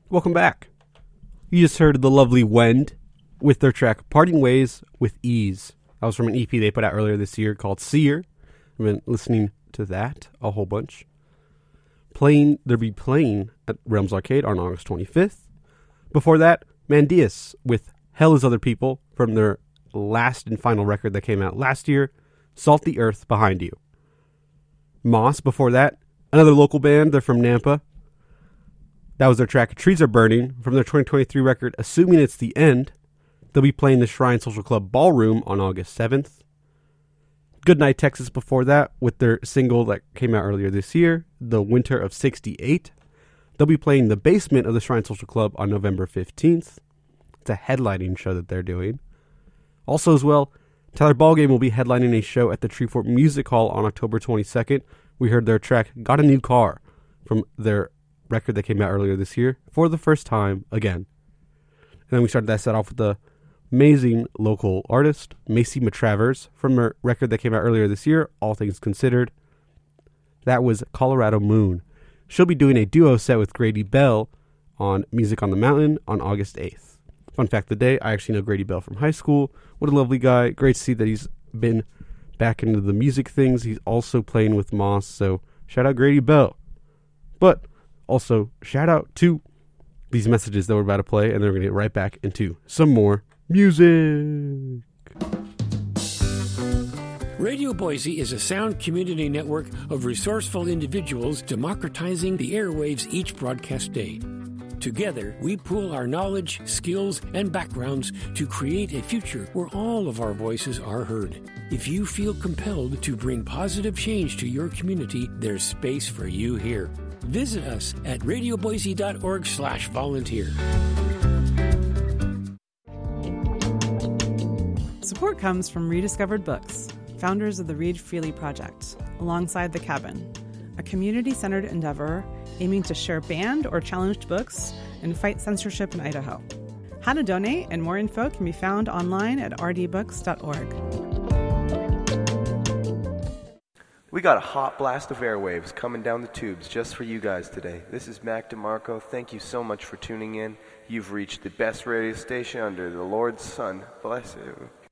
Welcome back. You just heard the lovely Wend with their track Parting Ways with Ease. That was from an EP they put out earlier this year called Seer. I've been listening to that a whole bunch. They'll be playing at Realms Arcade on August 25th. Before that, Mandius with Hell is Other People from their last and final record that came out last year, Salt the Earth Behind You. Moss before that, another local band, they're from Nampa. That was their track Trees Are Burning from their 2023 record Assuming It's the End. They'll be playing the Shrine Social Club Ballroom on August 7th. Goodnight Texas before that with their single that came out earlier this year, The Winter of 68. They'll be playing the basement of the Shrine Social Club on November 15th. It's a headlining show that they're doing. Also as well, Tyler Ballgame will be headlining a show at the Treefort Music Hall on October 22nd. We heard their track Got a New Car from their record that came out earlier this year for the first time again. And then we started that set off with the amazing local artist, Macy Matravers, from her record that came out earlier this year, All Things Considered. That was Colorado Moon. She'll be doing a duo set with Grady Bell on Music on the Mountain on August 8th. Fun fact of the day, I actually know Grady Bell from high school. What a lovely guy. Great to see that he's been back into the music things. He's also playing with Moss, so shout out Grady Bell. But also, shout out to these messages that we're about to play, and then we're going to get right back into some more music. Radio Boise is a sound community network of resourceful individuals democratizing the airwaves each broadcast day. Together, we pool our knowledge, skills, and backgrounds to create a future where all of our voices are heard. If you feel compelled to bring positive change to your community, there's space for you here. Visit us at radioboise.org/volunteer. Support comes from Rediscovered Books, founders of the Read Freely Project, alongside The Cabin, a community-centered endeavor aiming to share banned or challenged books and fight censorship in Idaho. How to donate and more info can be found online at rdbooks.org. We got a hot blast of airwaves coming down the tubes just for you guys today. This is Mac DeMarco. Thank you so much for tuning in. You've reached the best radio station under the Lord's sun. Bless you.